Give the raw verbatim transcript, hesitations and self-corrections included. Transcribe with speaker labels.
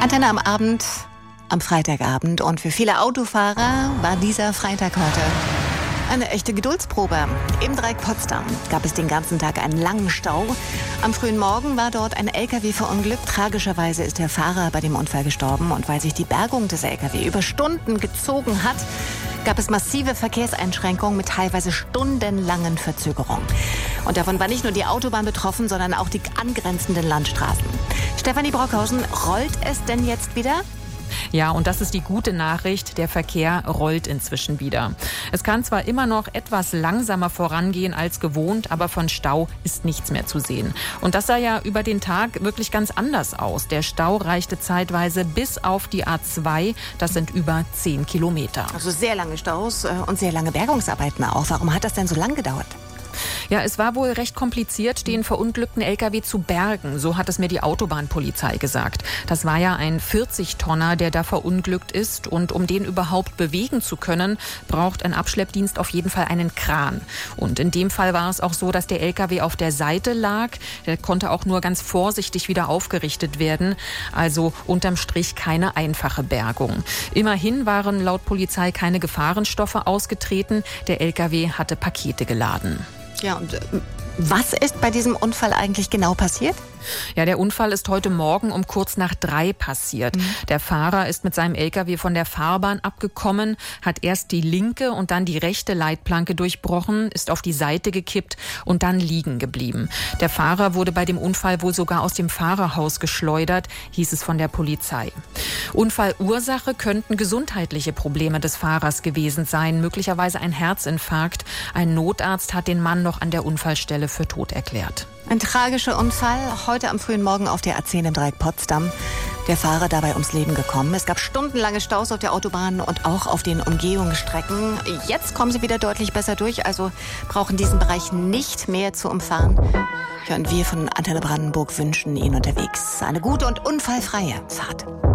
Speaker 1: Antenne am Abend, am Freitagabend. Und für viele Autofahrer war dieser Freitag heute eine echte Geduldsprobe. Im Dreieck Potsdam gab es den ganzen Tag einen langen Stau. Am frühen Morgen war dort ein L K W verunglückt. Tragischerweise ist der Fahrer bei dem Unfall gestorben. Und weil sich die Bergung des L K W über Stunden gezogen hat, gab es massive Verkehrseinschränkungen mit teilweise stundenlangen Verzögerungen. Und davon war nicht nur die Autobahn betroffen, sondern auch die angrenzenden Landstraßen. Stefanie Brockhausen, rollt es denn jetzt wieder?
Speaker 2: Ja, und das ist die gute Nachricht. Der Verkehr rollt inzwischen wieder. Es kann zwar immer noch etwas langsamer vorangehen als gewohnt, aber von Stau ist nichts mehr zu sehen. Und das sah ja über den Tag wirklich ganz anders aus. Der Stau reichte zeitweise bis auf die A zwei. Das sind über zehn Kilometer.
Speaker 1: Also sehr lange Staus und sehr lange Bergungsarbeiten auch. Warum hat das denn so lange gedauert?
Speaker 2: Ja, es war wohl recht kompliziert, den verunglückten L K W zu bergen. So hat es mir die Autobahnpolizei gesagt. Das war ja ein vierzig Tonner, der da verunglückt ist. Und um den überhaupt bewegen zu können, braucht ein Abschleppdienst auf jeden Fall einen Kran. Und in dem Fall war es auch so, dass der L K W auf der Seite lag. Der konnte auch nur ganz vorsichtig wieder aufgerichtet werden. Also unterm Strich keine einfache Bergung. Immerhin waren laut Polizei keine Gefahrenstoffe ausgetreten. Der L K W hatte Pakete geladen.
Speaker 1: Ja, und äh, was ist bei diesem Unfall eigentlich genau passiert?
Speaker 2: Ja, der Unfall ist heute Morgen um kurz nach drei passiert. Mhm. Der Fahrer ist mit seinem L K W von der Fahrbahn abgekommen, hat erst die linke und dann die rechte Leitplanke durchbrochen, ist auf die Seite gekippt und dann liegen geblieben. Der Fahrer wurde bei dem Unfall wohl sogar aus dem Fahrerhaus geschleudert, hieß es von der Polizei. Unfallursache könnten gesundheitliche Probleme des Fahrers gewesen sein, möglicherweise ein Herzinfarkt. Ein Notarzt hat den Mann noch an der Unfallstelle für tot erklärt.
Speaker 1: Ein tragischer Unfall heute am frühen Morgen auf der A zehn im Dreieck Potsdam. Der Fahrer dabei ums Leben gekommen. Es gab stundenlange Staus auf der Autobahn und auch auf den Umgehungsstrecken. Jetzt kommen sie wieder deutlich besser durch, also brauchen diesen Bereich nicht mehr zu umfahren. Ja, und wir von Antenne Brandenburg wünschen Ihnen unterwegs eine gute und unfallfreie Fahrt.